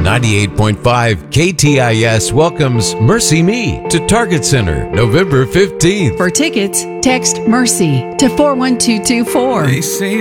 98.5 KTIS welcomes Mercy Me to Target Center November 15th. For tickets, text MERCY to 41224. They say